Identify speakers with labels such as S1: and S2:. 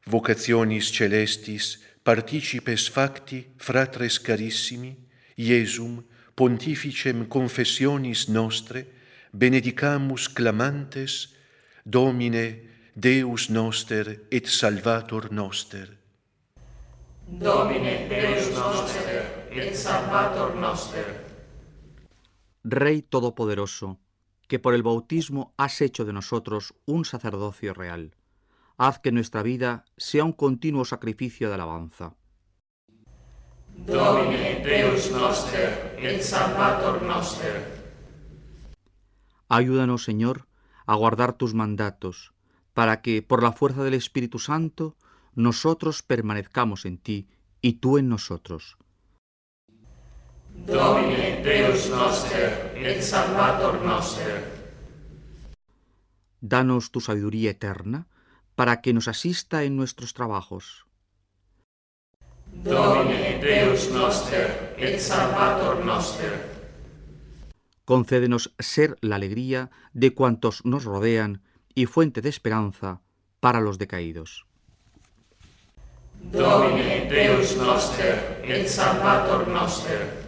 S1: vocationis celestis, participes facti, fratres carissimi, Iesum, pontificem confessionis nostre, benedicamus clamantes, Domine, Deus noster et Salvator noster.
S2: Domine, Deus noster et Salvator noster.
S3: Rey Todopoderoso, que por el bautismo has hecho de nosotros un sacerdocio real, haz que nuestra vida sea un continuo sacrificio de alabanza.
S2: Domine, Deus noster et Salvator noster.
S3: Ayúdanos, Señor, a guardar tus mandatos, para que, por la fuerza del Espíritu Santo, nosotros permanezcamos en ti y tú en nosotros.
S2: Domine, Deus noster et Salvator noster.
S3: Danos tu sabiduría eterna, para que nos asista en nuestros trabajos.
S2: Domine, Deus noster et Salvator noster.
S3: Concédenos ser la alegría de cuantos nos rodean y fuente de esperanza para los decaídos.
S2: Domine, Deus noster et Salvator noster.